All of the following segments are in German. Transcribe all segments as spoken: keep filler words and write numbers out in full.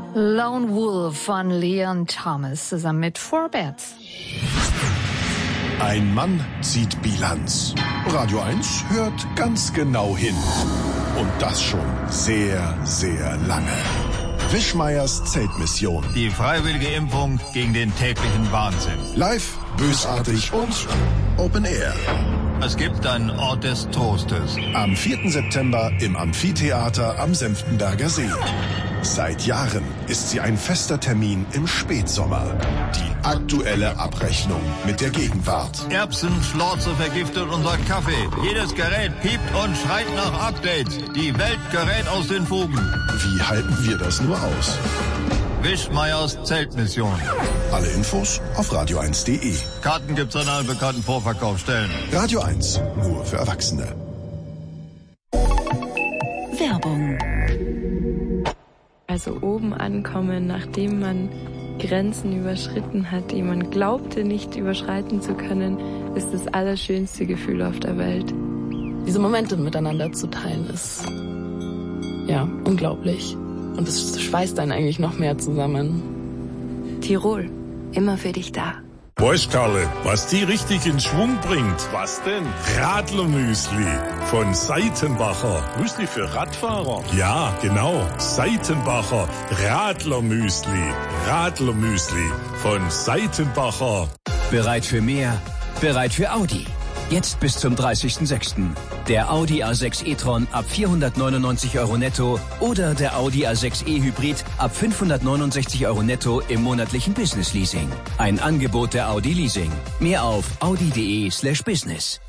Lone Wolf von Leon Thomas zusammen mit Four Bats. Ein Mann zieht Bilanz. Radio eins hört ganz genau hin. Und das schon sehr, sehr lange. Wischmeiers Zeltmission. Die freiwillige Impfung gegen den täglichen Wahnsinn. Live, bösartig und Open Air. Es gibt einen Ort des Trostes. Am vierten September im Amphitheater am Senftenberger See. Seit Jahren ist sie ein fester Termin im Spätsommer. Die aktuelle Abrechnung mit der Gegenwart. Erbsenschlorze vergiftet unser Kaffee. Jedes Gerät piept und schreit nach Updates. Die Welt gerät aus den Fugen. Wie halten wir das nur aus? Wischmeiers Zeltmission. Alle Infos auf radio eins punkt de. Karten gibt's an allen bekannten Vorverkaufsstellen. Radio eins, nur für Erwachsene. Werbung. Also oben ankommen, nachdem man Grenzen überschritten hat, die man glaubte nicht überschreiten zu können, ist das allerschönste Gefühl auf der Welt. Diese Momente miteinander zu teilen ist, ja, unglaublich. Und es schweißt einen eigentlich noch mehr zusammen. Tirol, immer für dich da. Weißt Karle, was die richtig in Schwung bringt? Was denn? Radlermüsli von Seitenbacher. Müsli für Radfahrer? Ja, genau. Seitenbacher Radlermüsli. Radlermüsli von Seitenbacher. Bereit für mehr? Bereit für Audi. Jetzt bis zum dreißigsten sechsten Der Audi A sechs e-tron ab vierhundertneunundneunzig Euro netto oder der Audi A sechs e Hybrid ab fünfhundertneunundsechzig Euro netto im monatlichen Business Leasing. Ein Angebot der Audi Leasing. Mehr auf audi.de slash business.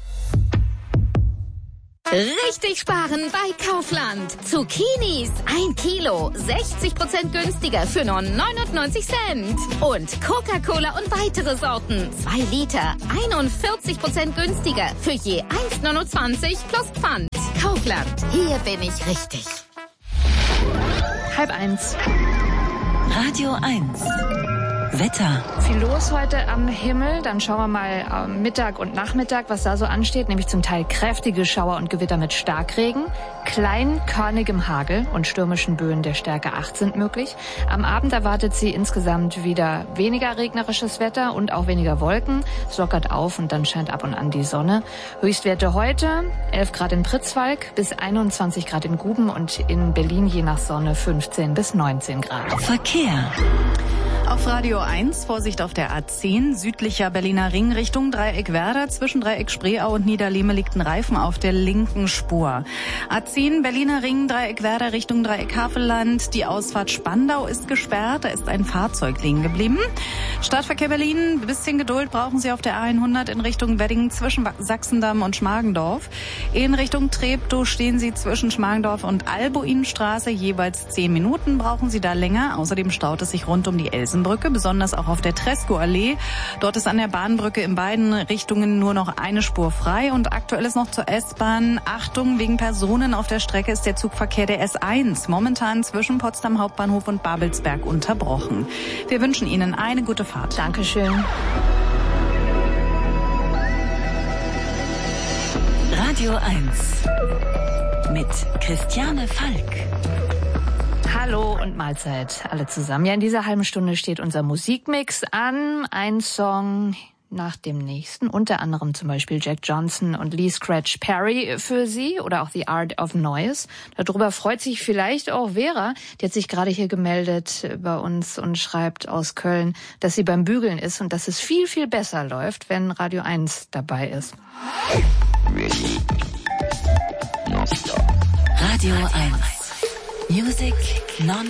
Richtig sparen bei Kaufland. Zucchinis ein Kilo, sechzig Prozent günstiger für nur neunundneunzig Cent. Und Coca-Cola und weitere Sorten, zwei Liter, einundvierzig Prozent günstiger für je eins neunundzwanzig plus Pfand. Kaufland, hier bin ich richtig. Halb eins. Radio eins. Wetter. Viel los heute am Himmel. Dann schauen wir mal am Mittag und Nachmittag, was da so ansteht. Nämlich zum Teil kräftige Schauer und Gewitter mit Starkregen. Kleinkörnigem Hagel und stürmischen Böen der Stärke acht sind möglich. Am Abend erwartet sie insgesamt wieder weniger regnerisches Wetter und auch weniger Wolken. Es lockert auf und dann scheint ab und an die Sonne. Höchstwerte heute elf Grad in Pritzwalk bis einundzwanzig Grad in Guben und in Berlin je nach Sonne fünfzehn bis neunzehn Grad. Verkehr. Auf Radio eins, Vorsicht auf der A zehn, südlicher Berliner Ring Richtung Dreieck Werder. Zwischen Dreieck Spreeau und Niederlehme liegt ein Reifen auf der linken Spur. A zehn, Berliner Ring, Dreieck Werder Richtung Dreieck Havelland. Die Ausfahrt Spandau ist gesperrt, da ist ein Fahrzeug liegen geblieben. Stadtverkehr Berlin, ein bisschen Geduld brauchen Sie auf der A hundert in Richtung Wedding zwischen Sachsendamm und Schmargendorf. In Richtung Treptow stehen Sie zwischen Schmargendorf und Albuinstraße. Jeweils zehn Minuten brauchen Sie da länger. Außerdem staut es sich rund um die Elsen Brücke, besonders auch auf der Tresco-Allee. Dort ist an der Bahnbrücke in beiden Richtungen nur noch eine Spur frei und aktuell ist noch zur S-Bahn. Achtung, wegen Personen auf der Strecke ist der Zugverkehr der S eins momentan zwischen Potsdam Hauptbahnhof und Babelsberg unterbrochen. Wir wünschen Ihnen eine gute Fahrt. Dankeschön. Radio eins mit Christiane Falk. Hallo und Mahlzeit alle zusammen. Ja, in dieser halben Stunde steht unser Musikmix an. Ein Song nach dem nächsten, unter anderem zum Beispiel Jack Johnson und Lee Scratch Perry für Sie oder auch The Art of Noise. Darüber freut sich vielleicht auch Vera, die hat sich gerade hier gemeldet bei uns und schreibt aus Köln, dass sie beim Bügeln ist und dass es viel, viel besser läuft, wenn Radio eins dabei ist. Radio eins. Music non